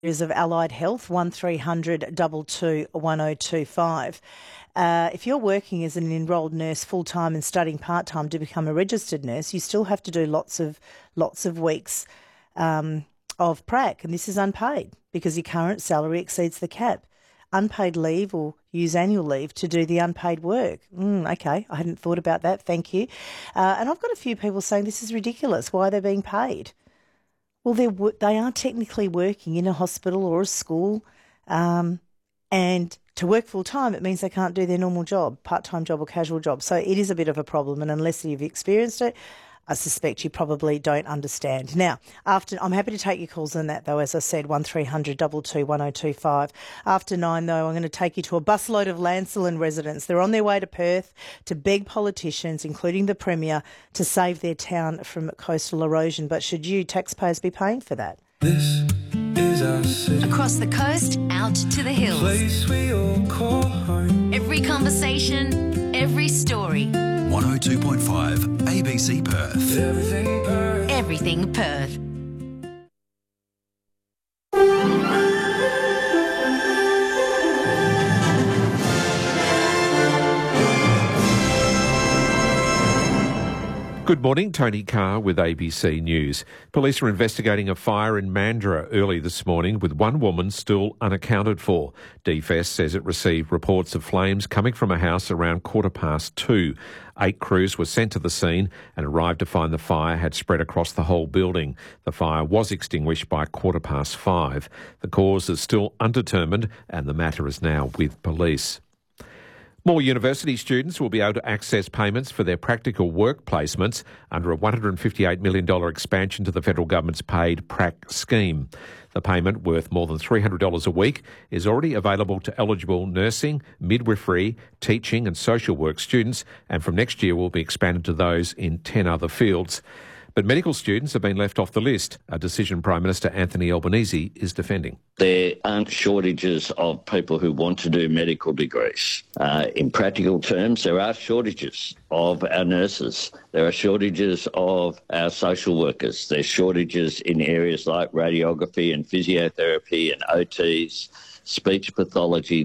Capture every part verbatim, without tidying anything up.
of Allied Health, one three hundred two two one oh two five. Uh, if you're working as an enrolled nurse full-time and studying part-time to become a registered nurse, you still have to do lots of lots of weeks um, of prac, and this is unpaid because your current salary exceeds the cap. Unpaid leave or use annual leave to do the unpaid work. Mm, okay, I hadn't thought about that. Thank you. Uh, and I've got a few people saying this is ridiculous. Why are they being paid? Well, they're, they are technically working in a hospital or a school, um, and to work full-time, it means they can't do their normal job, part-time job or casual job. So it is a bit of a problem, and unless you've experienced it, I suspect you probably don't understand. Now, after I'm happy to take your calls on that, though, as I said, one three hundred two two one oh two five. After nine, though, I'm going to take you to a busload of Lancelin residents. They're on their way to Perth to beg politicians, including the Premier, to save their town from coastal erosion. But should you, taxpayers, be paying for that? This is our city. Across the coast, out to the hills. Place we all call home. Every conversation, every story. one oh two point five A B C Perth. Everything Perth. Everything Perth. Good morning, Tony Carr with A B C News. Police are investigating a fire in Mandurah early this morning with one woman still unaccounted for. D F E S says it received reports of flames coming from a house around quarter past two. Eight crews were sent to the scene and arrived to find the fire had spread across the whole building. The fire was extinguished by quarter past five. The cause is still undetermined and the matter is now with police. More university students will be able to access payments for their practical work placements under a one hundred fifty-eight million dollars expansion to the federal government's paid prac scheme. The payment, worth more than three hundred dollars a week, is already available to eligible nursing, midwifery, teaching and social work students, and from next year will be expanded to those in ten other fields. But medical students have been left off the list, a decision Prime Minister Anthony Albanese is defending. There aren't shortages of people who want to do medical degrees. Uh, in practical terms, there are shortages of our nurses. There are shortages of our social workers. There's shortages in areas like radiography and physiotherapy and O Ts, speech pathology.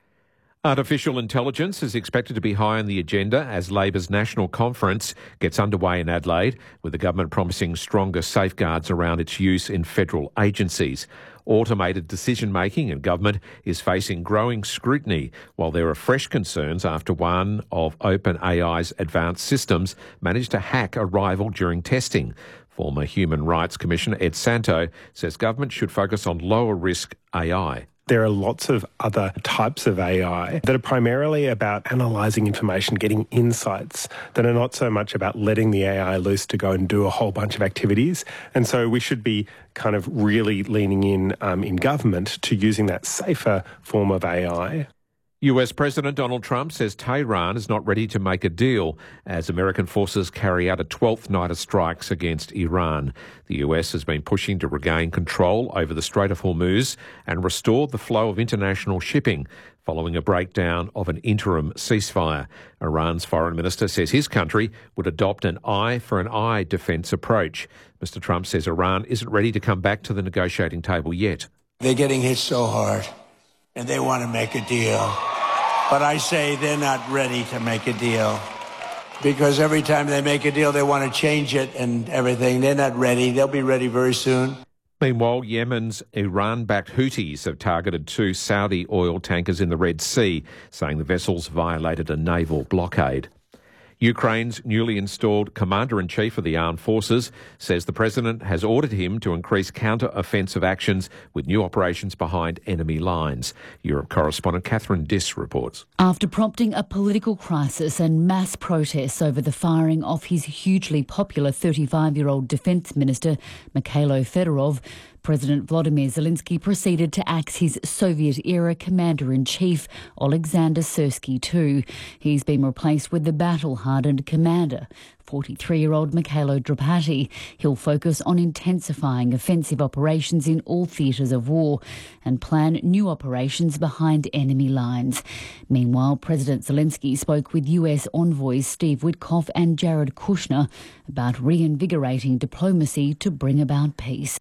Artificial intelligence is expected to be high on the agenda as Labor's national conference gets underway in Adelaide, with the government promising stronger safeguards around its use in federal agencies. Automated decision-making in government is facing growing scrutiny, while there are fresh concerns after one of OpenAI's advanced systems managed to hack a rival during testing. Former Human Rights Commissioner Ed Santow says government should focus on lower-risk A I. There are lots of other types of A I that are primarily about analysing information, getting insights, that are not so much about letting the A I loose to go and do a whole bunch of activities. And so we should be kind of really leaning in um, in government to using that safer form of A I. U S President Donald Trump says Tehran is not ready to make a deal as American forces carry out a twelfth night of strikes against Iran. The U S has been pushing to regain control over the Strait of Hormuz and restore the flow of international shipping following a breakdown of an interim ceasefire. Iran's foreign minister says his country would adopt an eye for an eye defence approach. Mister Trump says Iran isn't ready to come back to the negotiating table yet. They're getting hit so hard, and they want to make a deal. But I say they're not ready to make a deal, because every time they make a deal, they want to change it and everything. They're not ready. They'll be ready very soon. Meanwhile, Yemen's Iran-backed Houthis have targeted two Saudi oil tankers in the Red Sea, saying the vessels violated a naval blockade. Ukraine's newly installed Commander-in-Chief of the Armed Forces says the President has ordered him to increase counter-offensive actions with new operations behind enemy lines. Europe correspondent Catherine Diss reports. After prompting a political crisis and mass protests over the firing of his hugely popular thirty-five-year-old Defence Minister, Mikhailo Fedorov, President Volodymyr Zelensky proceeded to axe his Soviet-era Commander-in-Chief, Alexander Syrsky the Second. He's been replaced with the battle-hardened commander, forty-three-year-old Mikhailo Drapati. He'll focus on intensifying offensive operations in all theatres of war and plan new operations behind enemy lines. Meanwhile, President Zelensky spoke with U S envoys Steve Witkoff and Jared Kushner about reinvigorating diplomacy to bring about peace.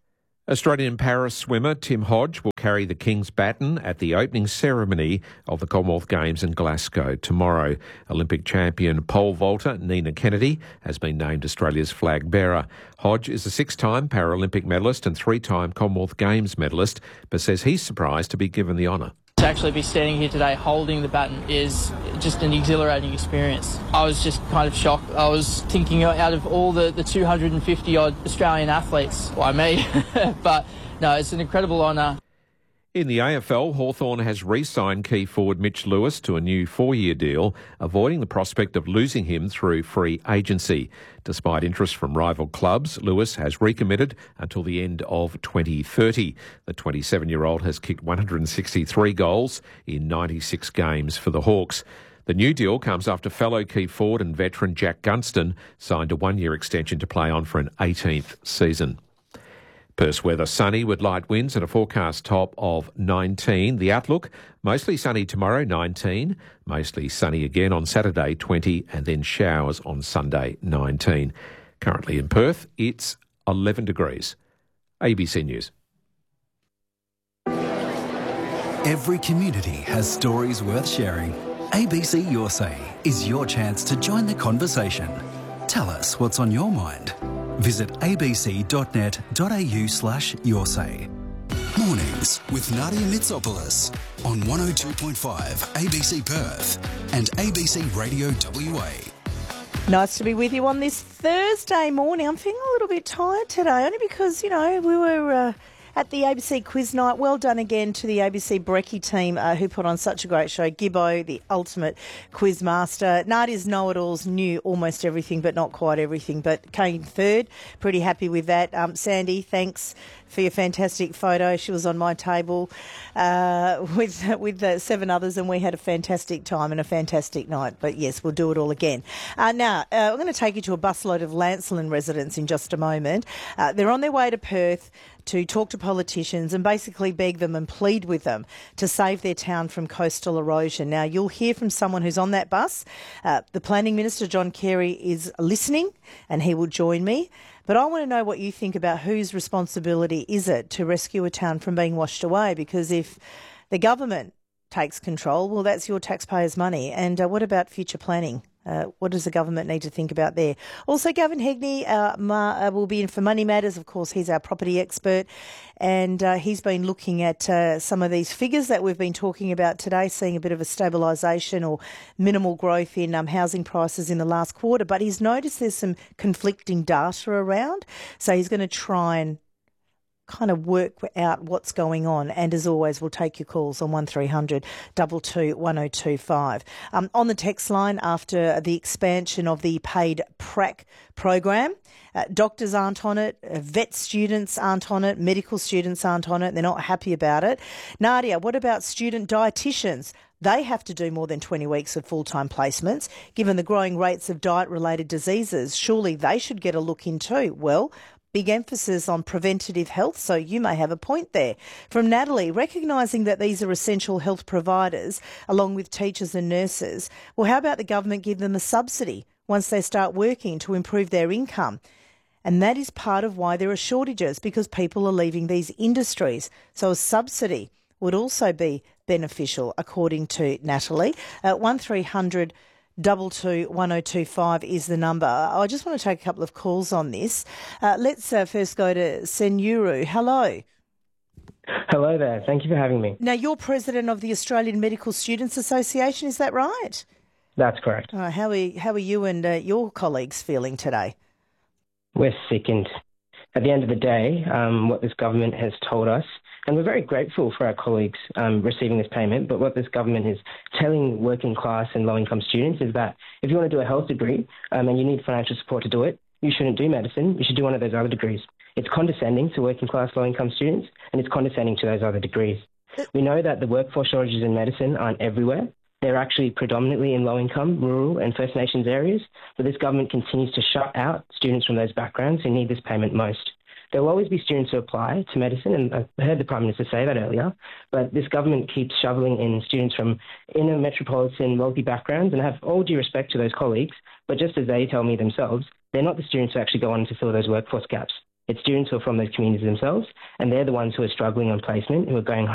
Australian para swimmer Tim Hodge will carry the King's baton at the opening ceremony of the Commonwealth Games in Glasgow tomorrow. Olympic champion pole vaulter Nina Kennedy has been named Australia's flag bearer. Hodge is a six-time Paralympic medalist and three-time Commonwealth Games medalist, but says he's surprised to be given the honour. To actually be standing here today holding the baton is just an exhilarating experience. I was just kind of shocked. I was thinking out of all the, the two hundred fifty odd Australian athletes, why me? But no, it's an incredible honour. In the A F L, Hawthorn has re-signed key forward Mitch Lewis to a new four-year deal, avoiding the prospect of losing him through free agency. Despite interest from rival clubs, Lewis has recommitted until the end of twenty thirty. The twenty-seven-year-old has kicked one hundred sixty-three goals in ninety-six games for the Hawks. The new deal comes after fellow key forward and veteran Jack Gunston signed a one-year extension to play on for an eighteenth season. Perth weather sunny with light winds and a forecast top of nineteen. The outlook, mostly sunny tomorrow, nineteen. Mostly sunny again on Saturday, twenty, and then showers on Sunday, nineteen. Currently in Perth, it's eleven degrees. A B C News. Every community has stories worth sharing. A B C Your Say is your chance to join the conversation. Tell us what's on your mind. Visit abc.net.au slash your say. Mornings with Nadia Mitsopoulos on one oh two point five A B C Perth and A B C Radio W A. Nice to be with you on this Thursday morning. I'm feeling a little bit tired today, only because, you know, we were uh, at the A B C Quiz Night. Well done again to the A B C Brekkie team uh, who put on such a great show. Gibbo, the ultimate quiz master. Nadia's know-it-alls knew almost everything, but not quite everything, but came third. Pretty happy with that. Um, Sandy, thanks for your fantastic photo. She was on my table uh, with with uh, seven others, and we had a fantastic time and a fantastic night. But yes, we'll do it all again. Uh, now, uh, I'm going to take you to a busload of Lancelin residents in just a moment. Uh, they're on their way to Perth to talk to politicians and basically beg them and plead with them to save their town from coastal erosion. Now, you'll hear from someone who's on that bus. Uh, the Planning Minister, John Carey, is listening and he will join me. But I want to know what you think about whose responsibility is it to rescue a town from being washed away, because if the government takes control, well, that's your taxpayers' money. And uh, what about future planning? Uh, what does the government need to think about there? Also, Gavin Hegney uh, Ma, uh, will be in for Money Matters. Of course, he's our property expert, and uh, he's been looking at uh, some of these figures that we've been talking about today, seeing a bit of a stabilisation or minimal growth in um, housing prices in the last quarter. But he's noticed there's some conflicting data around, so he's going to try and kind of work out what's going on. And as always, we'll take your calls on one three hundred two two one oh two five. Um, on the text line, after the expansion of the paid prac program, uh, doctors aren't on it, uh, vet students aren't on it, medical students aren't on it. They're not happy about it. Nadia, what about student dietitians? They have to do more than twenty weeks of full-time placements. Given the growing rates of diet-related diseases, surely they should get a look in too. Well, big emphasis on preventative health, so you may have a point there. From Natalie, recognising that these are essential health providers, along with teachers and nurses, well, how about the government give them a subsidy once they start working to improve their income? And that is part of why there are shortages, because people are leaving these industries. So a subsidy would also be beneficial, according to Natalie. Uh, one three hundred Double two one oh two five is the number. I just want to take a couple of calls on this. Uh, let's uh, first go to Senuru. Hello. Hello there. Thank you for having me. Now, you're president of the Australian Medical Students Association. Is that right? That's correct. Uh, how are how are you and uh, your colleagues feeling today? We're sickened. At the end of the day, um, what this government has told us, and we're very grateful for our colleagues um, receiving this payment, but what this government is telling working class and low-income students is that if you want to do a health degree um, and you need financial support to do it, you shouldn't do medicine, you should do one of those other degrees. It's condescending to working class, low-income students, and it's condescending to those other degrees. We know that the workforce shortages in medicine aren't everywhere. They're actually predominantly in low-income, rural and First Nations areas, but this government continues to shut out students from those backgrounds who need this payment most. There will always be students who apply to medicine, and I heard the Prime Minister say that earlier, but this government keeps shoveling in students from inner metropolitan wealthy backgrounds, and I have all due respect to those colleagues, but just as they tell me themselves, they're not the students who actually go on to fill those workforce gaps. it's students who are from those communities themselves, and they're the ones who are struggling on placement, who are going